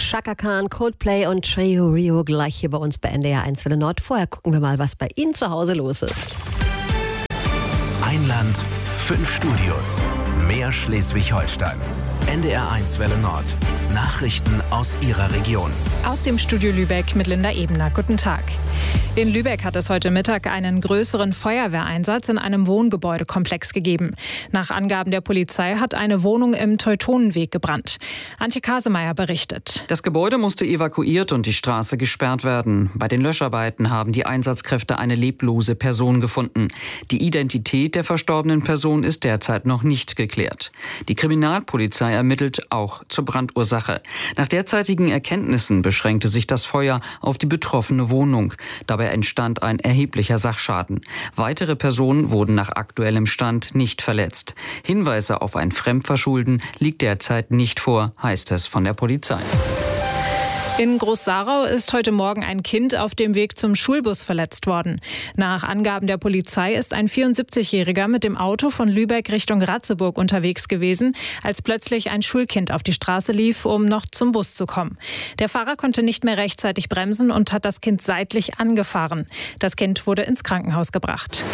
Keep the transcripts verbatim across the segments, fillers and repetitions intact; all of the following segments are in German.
Chaka Khan, Coldplay und Trio Rio gleich hier bei uns bei N D R eins Welle Nord. Vorher gucken wir mal, was bei Ihnen zu Hause los ist. Ein Land, fünf Studios, mehr Schleswig-Holstein. N D R eins Welle Nord. Nachrichten aus Ihrer Region. Aus dem Studio Lübeck mit Linda Ebener. Guten Tag. In Lübeck hat es heute Mittag einen größeren Feuerwehreinsatz in einem Wohngebäudekomplex gegeben. Nach Angaben der Polizei hat eine Wohnung im Teutonenweg gebrannt. Antje Kasemeyer berichtet. Das Gebäude musste evakuiert und die Straße gesperrt werden. Bei den Löscharbeiten haben die Einsatzkräfte eine leblose Person gefunden. Die Identität der verstorbenen Person ist derzeit noch nicht geklärt. Die Kriminalpolizei ermittelt auch zur Brandursache. Nach derzeitigen Erkenntnissen beschränkte sich das Feuer auf die betroffene Wohnung. Dabei entstand ein erheblicher Sachschaden. Weitere Personen wurden nach aktuellem Stand nicht verletzt. Hinweise auf ein Fremdverschulden liegt derzeit nicht vor, heißt es von der Polizei. In Groß-Sarau ist heute Morgen ein Kind auf dem Weg zum Schulbus verletzt worden. Nach Angaben der Polizei ist ein vierundsiebzigjähriger mit dem Auto von Lübeck Richtung Ratzeburg unterwegs gewesen, als plötzlich ein Schulkind auf die Straße lief, um noch zum Bus zu kommen. Der Fahrer konnte nicht mehr rechtzeitig bremsen und hat das Kind seitlich angefahren. Das Kind wurde ins Krankenhaus gebracht.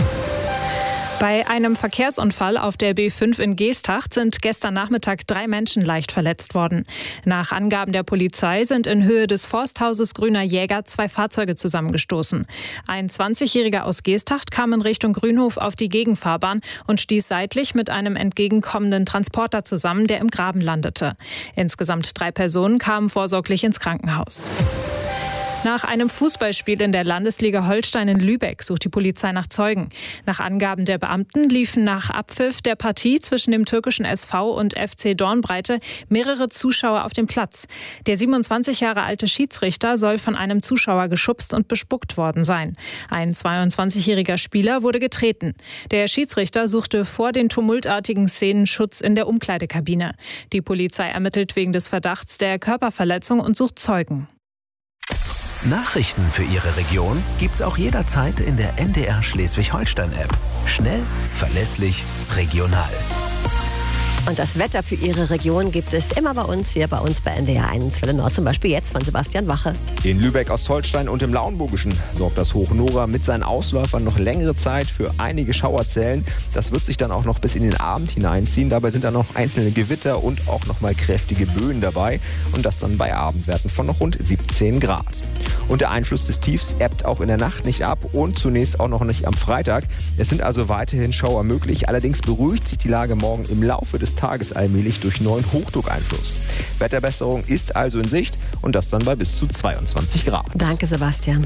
Bei einem Verkehrsunfall auf der B fünf in Geesthacht sind gestern Nachmittag drei Menschen leicht verletzt worden. Nach Angaben der Polizei sind in Höhe des Forsthauses Grüner Jäger zwei Fahrzeuge zusammengestoßen. Ein zwanzigjähriger aus Geesthacht kam in Richtung Grünhof auf die Gegenfahrbahn und stieß seitlich mit einem entgegenkommenden Transporter zusammen, der im Graben landete. Insgesamt drei Personen kamen vorsorglich ins Krankenhaus. Nach einem Fußballspiel in der Landesliga Holstein in Lübeck sucht die Polizei nach Zeugen. Nach Angaben der Beamten liefen nach Abpfiff der Partie zwischen dem türkischen S V und F C Dornbreite mehrere Zuschauer auf den Platz. Der siebenundzwanzig Jahre alte Schiedsrichter soll von einem Zuschauer geschubst und bespuckt worden sein. Ein zweiundzwanzigjähriger Spieler wurde getreten. Der Schiedsrichter suchte vor den tumultartigen Szenen Schutz in der Umkleidekabine. Die Polizei ermittelt wegen des Verdachts der Körperverletzung und sucht Zeugen. Nachrichten für Ihre Region gibt's auch jederzeit in der N D R Schleswig-Holstein-App. Schnell, verlässlich, regional. Und das Wetter für Ihre Region gibt es immer bei uns, hier bei uns bei N D R eins Welle Nord. Zum Beispiel jetzt von Sebastian Wache. In Lübeck, Ostholstein und im Lauenburgischen sorgt das Hoch Nora mit seinen Ausläufern noch längere Zeit für einige Schauerzellen. Das wird sich dann auch noch bis in den Abend hineinziehen. Dabei sind dann noch einzelne Gewitter und auch noch mal kräftige Böen dabei. Und das dann bei Abendwerten von noch rund siebzehn Grad. Und der Einfluss des Tiefs ebbt auch in der Nacht nicht ab und zunächst auch noch nicht am Freitag. Es sind also weiterhin Schauer möglich. Allerdings beruhigt sich die Lage morgen im Laufe des Tages allmählich durch neuen Hochdruckeinfluss. Wetterbesserung ist also in Sicht und das dann bei bis zu zweiundzwanzig Grad. Danke, Sebastian.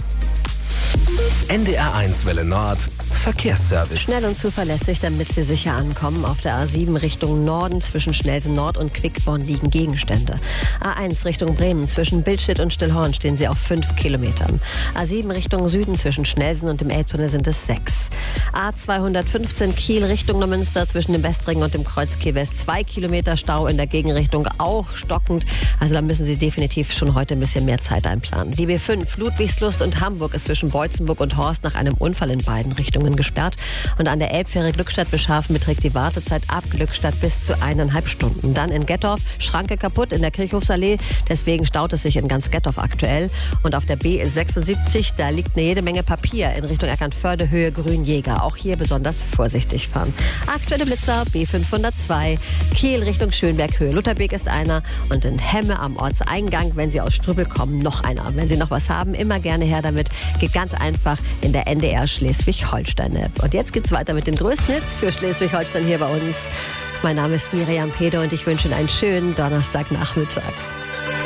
N D R eins Welle Nord. Verkehrsservice. Schnell und zuverlässig, damit Sie sicher ankommen. Auf der A sieben Richtung Norden zwischen Schnelsen Nord und Quickborn liegen Gegenstände. A eins Richtung Bremen zwischen Bildstedt und Stillhorn stehen Sie auf fünf Kilometern. A sieben Richtung Süden zwischen Schnelsen und dem Elbtunnel sind es sechs. A zweihundertfünfzehn Kiel Richtung Neumünster zwischen dem Westring und dem Kreuzkiel West zwei Kilometer Stau in der Gegenrichtung, auch stockend. Also da müssen Sie definitiv schon heute ein bisschen mehr Zeit einplanen. Die B fünf Ludwigslust und Hamburg ist zwischen Beutzenburg und Horst nach einem Unfall in beiden Richtungen gesperrt. Und an der Elbfähre Glückstadt-Beschafen beträgt die Wartezeit ab Glückstadt bis zu eineinhalb Stunden. Dann in Gettorf, Schranke kaputt in der Kirchhofsallee. Deswegen staut es sich in ganz Gettorf aktuell. Und auf der B sechsundsiebzig, da liegt eine jede Menge Papier in Richtung Eckernförde, Höhe Grünjäger. Auch hier besonders vorsichtig fahren. Aktuelle Blitzer B fünfhundertzwei, Kiel Richtung Schönberg, Höhe Lutherbeek ist einer. Und in Hemme am Ortseingang, wenn Sie aus Strübbel kommen, noch einer. Wenn Sie noch was haben, immer gerne her damit. Geht ganz einfach in der N D R Schleswig-Holstein-App. Und jetzt geht's weiter mit den größten Hits für Schleswig-Holstein hier bei uns. Mein Name ist Miriam Peder und ich wünsche Ihnen einen schönen Donnerstagnachmittag.